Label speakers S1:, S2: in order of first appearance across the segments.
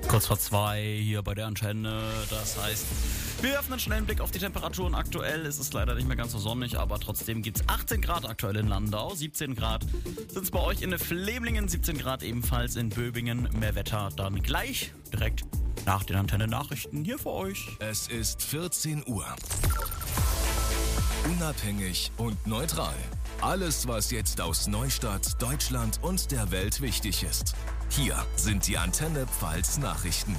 S1: Kurz vor 2 hier bei der Antenne. Das heißt, wir werfen einen schnellen Blick auf die Temperaturen. Aktuell ist es leider nicht mehr ganz so sonnig, aber trotzdem gibt es 18 Grad aktuell in Landau. 17 Grad sind es bei euch in Flemlingen, 17 Grad ebenfalls in Böbingen. Mehr Wetter dann gleich direkt nach den Antenne-Nachrichten hier für euch.
S2: Es ist 14 Uhr. Unabhängig und neutral. Alles, was jetzt aus Neustadt, Deutschland und der Welt wichtig ist. Hier sind die Antenne Pfalz Nachrichten.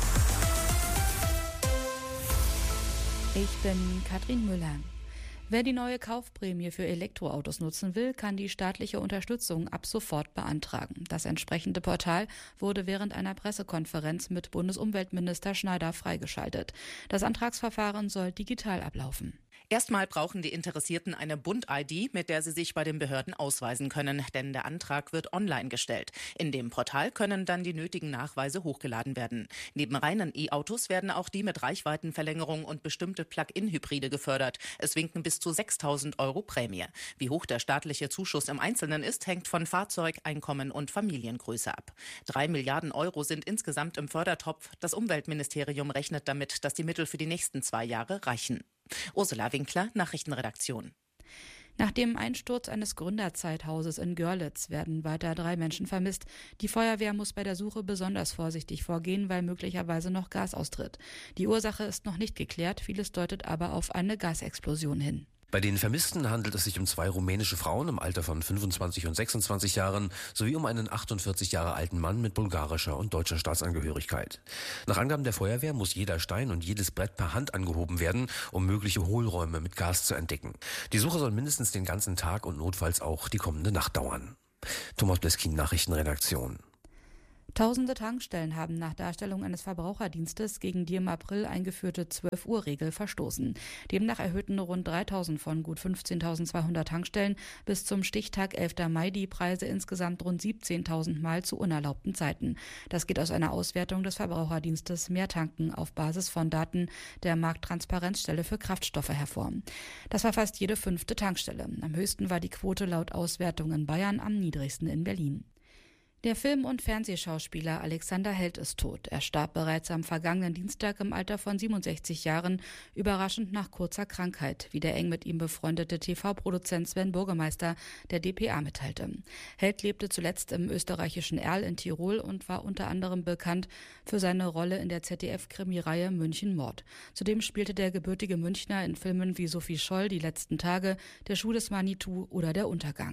S3: Ich bin Katrin Müller. Wer die neue Kaufprämie für Elektroautos nutzen will, kann die staatliche Unterstützung ab sofort beantragen. Das entsprechende Portal wurde während einer Pressekonferenz mit Bundesumweltminister Schneider freigeschaltet. Das Antragsverfahren soll digital ablaufen.
S4: Erstmal brauchen die Interessierten eine Bund-ID, mit der sie sich bei den Behörden ausweisen können, denn der Antrag wird online gestellt. In dem Portal können dann die nötigen Nachweise hochgeladen werden. Neben reinen E-Autos werden auch die mit Reichweitenverlängerung und bestimmte Plug-in-Hybride gefördert. Es winken bis zu 6.000 € Prämie. Wie hoch der staatliche Zuschuss im Einzelnen ist, hängt von Fahrzeug, Einkommen und Familiengröße ab. 3 Milliarden € sind insgesamt im Fördertopf. Das Umweltministerium rechnet damit, dass die Mittel für die nächsten 2 Jahre reichen. Ursula Winkler, Nachrichtenredaktion.
S3: Nach dem Einsturz eines Gründerzeithauses in Görlitz werden weiter 3 Menschen vermisst. Die Feuerwehr muss bei der Suche besonders vorsichtig vorgehen, weil möglicherweise noch Gas austritt. Die Ursache ist noch nicht geklärt, vieles deutet aber auf eine Gasexplosion hin.
S5: Bei den Vermissten handelt es sich um 2 rumänische Frauen im Alter von 25 und 26 Jahren sowie um einen 48 Jahre alten Mann mit bulgarischer und deutscher Staatsangehörigkeit. Nach Angaben der Feuerwehr muss jeder Stein und jedes Brett per Hand angehoben werden, um mögliche Hohlräume mit Gas zu entdecken. Die Suche soll mindestens den ganzen Tag und notfalls auch die kommende Nacht dauern. Thomas Bleskin, Nachrichtenredaktion.
S3: Tausende Tankstellen haben nach Darstellung eines Verbraucherdienstes gegen die im April eingeführte 12-Uhr-Regel verstoßen. Demnach erhöhten rund 3.000 von gut 15.200 Tankstellen bis zum Stichtag 11. Mai die Preise insgesamt rund 17.000 Mal zu unerlaubten Zeiten. Das geht aus einer Auswertung des Verbraucherdienstes Mehrtanken auf Basis von Daten der Markttransparenzstelle für Kraftstoffe hervor. Das war fast jede 5. Tankstelle. Am höchsten war die Quote laut Auswertung in Bayern, am niedrigsten in Berlin. Der Film- und Fernsehschauspieler Alexander Held ist tot. Er starb bereits am vergangenen Dienstag im Alter von 67 Jahren, überraschend nach kurzer Krankheit, wie der eng mit ihm befreundete TV-Produzent Sven Burgemeister der dpa mitteilte. Held lebte zuletzt im österreichischen Erl in Tirol und war unter anderem bekannt für seine Rolle in der ZDF-Krimireihe München Mord. Zudem spielte der gebürtige Münchner in Filmen wie Sophie Scholl, Die letzten Tage, Der Schuh des Manitou oder Der Untergang.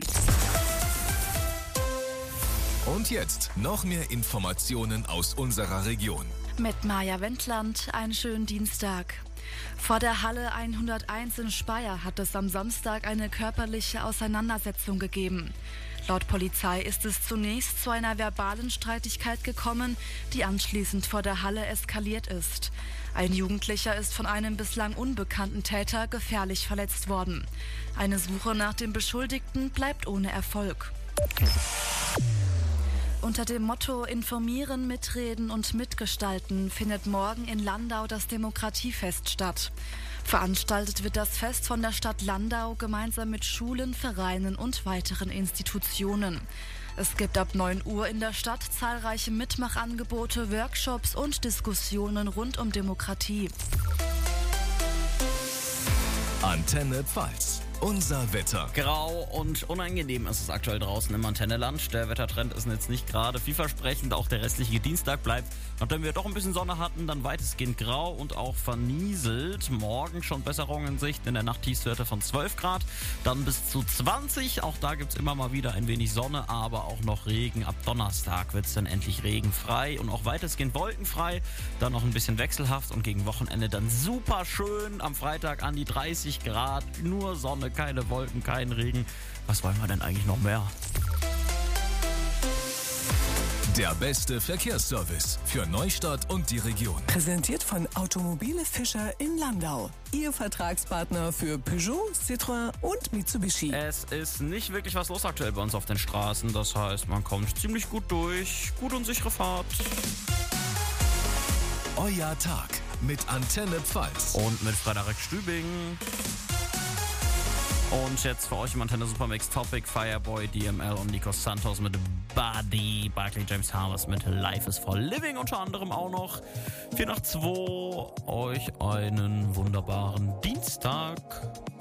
S2: Und jetzt noch mehr Informationen aus unserer Region.
S6: Mit Maja Wendland, einen schönen Dienstag. Vor der Halle 101 in Speyer hat es am Samstag eine körperliche Auseinandersetzung gegeben. Laut Polizei ist es zunächst zu einer verbalen Streitigkeit gekommen, die anschließend vor der Halle eskaliert ist. Ein Jugendlicher ist von einem bislang unbekannten Täter gefährlich verletzt worden. Eine Suche nach dem Beschuldigten bleibt ohne Erfolg. Unter dem Motto Informieren, Mitreden und Mitgestalten findet morgen in Landau das Demokratiefest statt. Veranstaltet wird das Fest von der Stadt Landau gemeinsam mit Schulen, Vereinen und weiteren Institutionen. Es gibt ab 9 Uhr in der Stadt zahlreiche Mitmachangebote, Workshops und Diskussionen rund um Demokratie.
S2: Antenne Pfalz. Unser Wetter.
S1: Grau und unangenehm ist es aktuell draußen im Antenneland. Der Wettertrend ist jetzt nicht gerade vielversprechend. Auch der restliche Dienstag bleibt, nachdem wir doch ein bisschen Sonne hatten, dann weitestgehend grau und auch vernieselt. Morgen schon Besserung in Sicht. In der Nacht Tiefstwerte von 12 Grad, dann bis zu 20. Auch da gibt's immer mal wieder ein wenig Sonne, aber auch noch Regen. Ab Donnerstag wird's dann endlich regenfrei und auch weitestgehend wolkenfrei. Dann noch ein bisschen wechselhaft und gegen Wochenende dann super schön. Am Freitag an die 30 Grad, nur Sonne, keine Wolken, kein Regen. Was wollen wir denn eigentlich noch mehr?
S2: Der beste Verkehrsservice für Neustadt und die Region.
S7: Präsentiert von Automobile Fischer in Landau. Ihr Vertragspartner für Peugeot, Citroën und Mitsubishi.
S1: Es ist nicht wirklich was los aktuell bei uns auf den Straßen. Das heißt, man kommt ziemlich gut durch. Gut und sichere Fahrt.
S2: Euer Tag mit Antenne Pfalz.
S1: Und mit Frederik Stübing. Und jetzt für euch im Antenne Supermix Topic, Fireboy, DML und Nico Santos mit Buddy, Barclay James Harvest mit Life is for Living unter anderem auch noch. 4 nach 2, euch einen wunderbaren Dienstag.